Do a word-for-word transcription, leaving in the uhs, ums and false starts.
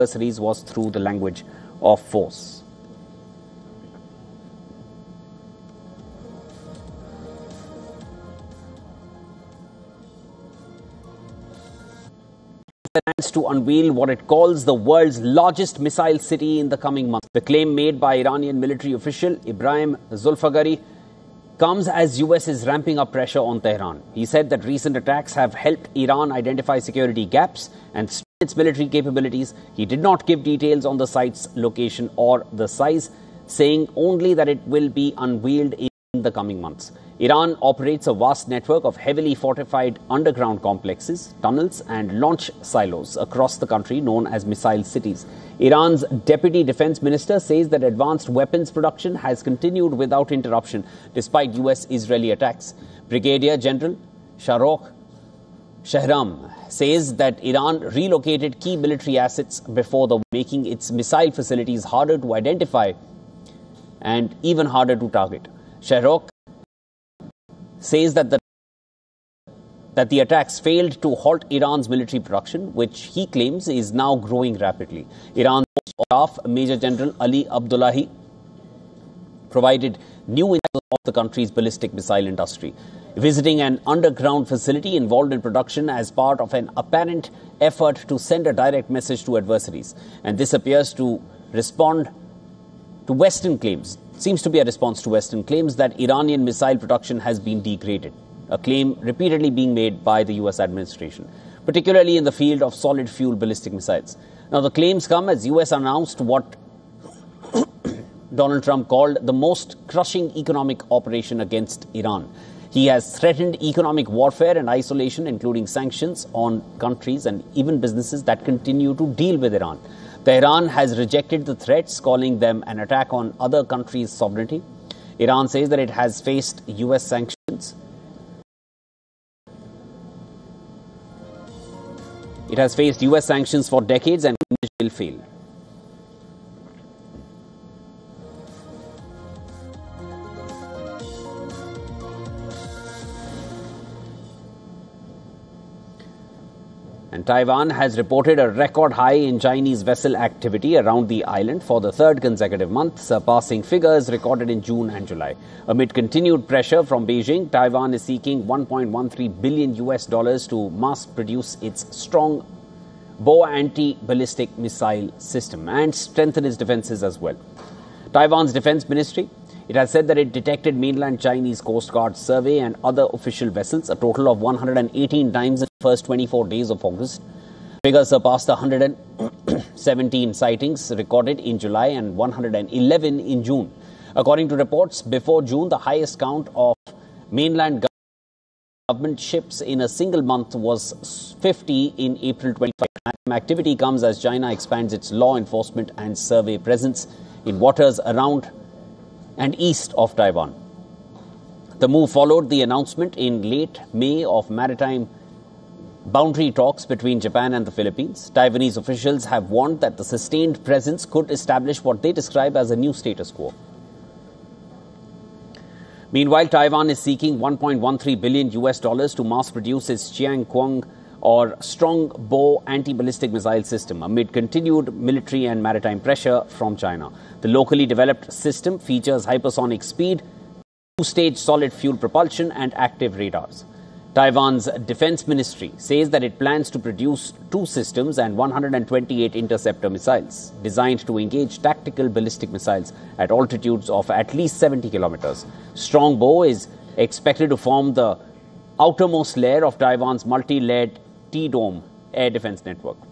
adversaries was through the language of force. Plans to unveil what it calls the world's largest missile city in the coming months. The claim made by Iranian military official Ibrahim Zulfagari comes as U S is ramping up pressure on Tehran. He said that recent attacks have helped Iran identify security gaps and strengthen its military capabilities. He did not give details on the site's location or the size, saying only that it will be unveiled in the coming months. Iran operates a vast network of heavily fortified underground complexes, tunnels and launch silos across the country known as missile cities. Iran's deputy defense minister says that advanced weapons production has continued without interruption despite U S-Israeli attacks. Brigadier General Shahrokh Shahram says that Iran relocated key military assets before the making its missile facilities harder to identify and even harder to target. Shahrokh says that the that the attacks failed to halt Iran's military production, which he claims is now growing rapidly. Iran's Staff Major General Ali Abdullahi provided new insights of the country's ballistic missile industry, visiting an underground facility involved in production as part of an apparent effort to send a direct message to adversaries. And this appears to respond to Western claims. Seems to be a response to Western claims that Iranian missile production has been degraded, a claim repeatedly being made by the U S administration, particularly in the field of solid fuel ballistic missiles. Now, the claims come as U S announced what Donald Trump called the most crushing economic operation against Iran. He has threatened economic warfare and isolation, including sanctions on countries and even businesses that continue to deal with Iran. Tehran has rejected the threats, calling them an attack on other countries' sovereignty. Iran says that it has faced U S sanctions. It has faced U S sanctions for decades and will fail. And Taiwan has reported a record high in Chinese vessel activity around the island for the third consecutive month, surpassing figures recorded in June and July. Amid continued pressure from Beijing, Taiwan is seeking one point one three billion U S dollars to mass produce its strong bow anti-ballistic missile system and strengthen its defenses as well. Taiwan's defense ministry, it has said that it detected mainland Chinese Coast Guard survey and other official vessels a total of one hundred eighteen times in the first twenty-four days of August. Figures surpassed one hundred seventeen sightings recorded in July and one hundred eleven in June. According to reports, before June, the highest count of mainland government ships in a single month was fifty in April twenty-five. Activity comes as China expands its law enforcement and survey presence in waters around and east of Taiwan. The move followed the announcement in late May of maritime boundary talks between Japan and the Philippines. Taiwanese officials have warned that the sustained presence could establish what they describe as a new status quo. Meanwhile, Taiwan is seeking one point one three billion U S dollars to mass produce its Jiangquang or strong bow anti-ballistic missile system amid continued military and maritime pressure from China. The locally developed system features hypersonic speed, two-stage solid fuel propulsion and active radars. Taiwan's defense ministry says that it plans to produce two systems and one hundred twenty-eight interceptor missiles designed to engage tactical ballistic missiles at altitudes of at least seventy kilometers. Strong bow is expected to form the outermost layer of Taiwan's multi-layered T-dome air defense network.